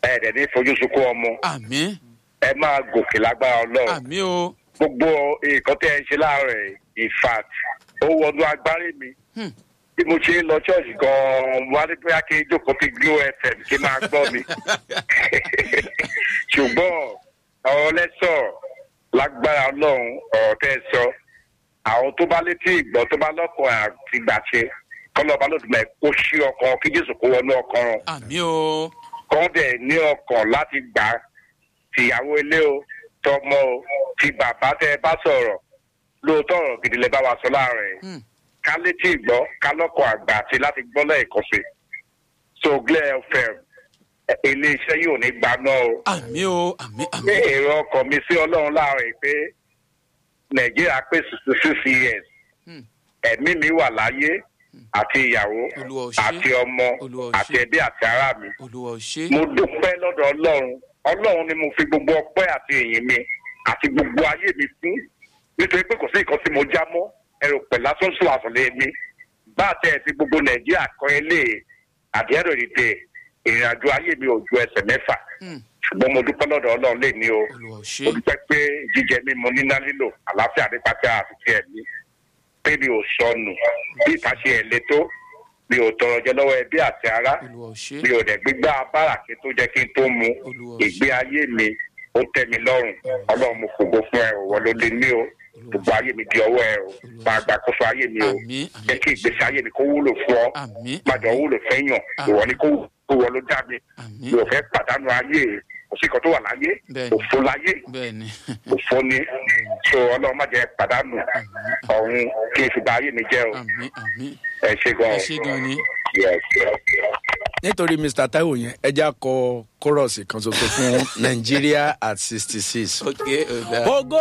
ẹ̀ẹ́dẹ̀ ní fojú sunkún ọmọ. àmín. ẹ máa gòkè lágbára Ọlọ́run. àmín o. gbogbo nǹkan tẹ́ ẹ ṣe láàárọ̀ in fact ó wọnú agbárí mi. bí mo ṣe ń lọ ṣọ́ọ̀ṣì gan-an wá ní bóyá kí n jókòó fi Glo FM kí n máa gbọ́ mi. ṣùgbọ́n ọ̀rọ̀ lẹ́sọ̀ lágbára Ọlọ́run ọ̀rọ̀ tẹ́ ẹ sọ àwọn tó bá létí ìgbọ́ tó bá lọ́kàn àti gbàṣẹ kọ́lọ́ bá lòdì mẹ́ kó ṣí ọkàn kí Jésù kó wọnú ọkàn rán. àmín o. kọ́ dẹ̀ ní ọkàn láti gbà tìyàwó ilé o tọmọ o ti bàbá tẹ́ ẹ bá sọ̀rọ̀ lóòótọ́ ọ̀rọ̀ gidi lẹ bá wa sọ láàrin ká létí ìgbọ́ ká lọ́kàn àgbà àti láti gbọ́ lẹ́ẹ̀kan sí so Glo FM iléeṣẹ́ yóò ní gbaná o. àmín o. àmín ní àmín. èrò ọkàn mi sí Ọlọ́run láàrin pé Nàìjíríà pé 66 years ẹ̀mí mi wà láyé àti ìyàwó Olúwa ó ṣé. àti ọmọ Olúwa ó àti ṣé. ẹbí àti ará mi. Olúwa ó ṣé. mo dúpẹ́ lọ́dọ̀ Ọlọ́run ni mo fi gbogbo ọpẹ́ àti ìyìn mi àti gbogbo ayé mi fún nítorí pé kò sí nǹkan tí mo já mọ́ ẹrù pẹ̀ lásán sùn àsọ̀lẹ̀ mi bá àtẹ̀ ẹ̀ ti gbogbo Nàìjíríà kọ́ ilé àdéhùn ìdè ìrìn àjò ayé mi ò ju ẹsẹ̀ mẹ́fà ṣùgbọ́n mo dúpẹ́ lọ́dọ̀ Ọlọ́run lè ní o Olúwa ó ṣé. mo dúpẹ́ pé jíjẹ mímu níná lílò àlàáfíà nípasẹ̀ àti tiẹ̀ mi pé mi ò sọnù bí ìtàṣe ẹ̀ lé tó mi ò tọrọ jẹ lọ́wọ́ ẹbí àti ará Olúwa ó ṣé. mi ò dẹ̀ gbígbá abára kí tó jẹ́ kí n tó mu Olúwa ó ṣé. ìgbé ayé mi ó tẹ́ mi lọ́rùn Ọlọ́run mo fògo fún ẹ òwò ló lé ní o gbogbo ayé mi di ọwọ́ ẹ o máa gbàkóso ayé mi o àmín jẹ́ kí ìgbésí ayé mi kó wúlò fún ọ àmín. májọ wúlò fẹ́yàn ìwọ ni kó wọ ló dá mi àmín. mi ò fẹ́ pàdánù ayé kò sí kan tó wà láyé Bẹ́ẹ̀ni. òfo láyé bẹ́ẹ̀ni. òfo ni so Ọlọ́run má jẹ́ pàdánù ọ̀hún kí n fi bà ayé mi jẹ́ o àmín àmín. ẹ ṣe gan ẹ ṣé gan ni. Yes, yes. nítorí Mr. Taiwo yẹn ẹ já kọ kórọ̀sì kan ṣoṣo fún Nàìjíríà at 66. ok. ògo